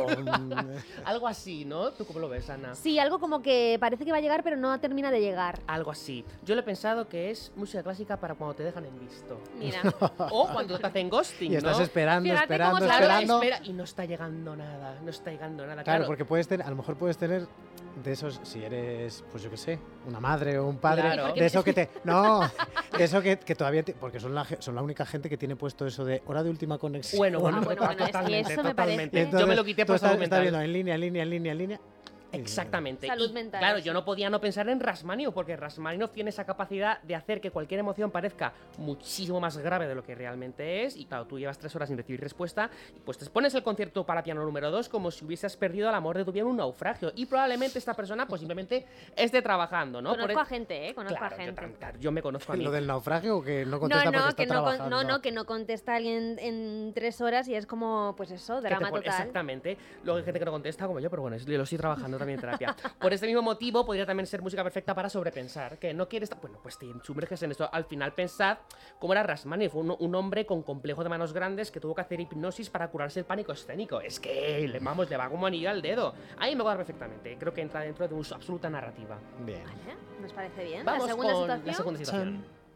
Algo así, ¿no? ¿Tú cómo lo ves, Ana? Sí, algo como que parece que va a llegar, pero no termina de llegar. Algo así. Yo lo he pensado que es música clásica para cuando te dejan en visto. Mira. O cuando te hacen ghosting, Y estás ¿no? esperando, Fíjate esperando, cómo Claro, esperando. espera, y no está llegando nada, no está llegando nada. Claro, porque puedes tener, a lo mejor puedes tener de esos, si eres, pues yo qué sé, una madre o un padre, Claro. de eso que te... No, de eso que todavía... porque son la única gente que tiene puesto eso de hora de última conexión. Bueno, Ah, bueno, es que totalmente, eso me totalmente. parece- Yo me lo quité tú por salud estás mental. viendo en línea. Exactamente. Salud Y, mental, claro, sí. yo no podía no pensar en Rachmaninoff, porque Rachmaninoff tiene esa capacidad de hacer que cualquier emoción parezca muchísimo más grave de lo que realmente es. Y claro, tú llevas 3 horas sin recibir respuesta, y pues te pones el concierto para piano número 2 como si hubieses perdido el amor de tu vida en un naufragio. Y probablemente esta persona, pues simplemente esté trabajando, ¿no? Conozco a gente, Conozco Claro, a gente. claro, yo me conozco a mí. Lo del naufragio o que no contesta porque está trabajando. que no contesta alguien en 3 horas y es como, pues eso, Que te drama pone- total. Exactamente. Luego hay gente que no contesta como yo, pero bueno, lo estoy trabajando también en terapia. Por este mismo motivo, podría también ser música perfecta para sobrepensar. Que no quieres... Bueno, pues te sumerges en esto. Al final, pensad cómo era Rachmaninoff, un hombre con complejo de manos grandes que tuvo que hacer hipnosis para curarse el pánico escénico. Es que, le va como anillo al dedo. Ahí me cuadra perfectamente. Creo que entra dentro de una absoluta narrativa. Bien. Vale, nos parece bien. Vamos la segunda con situación. la segunda situación. Chan.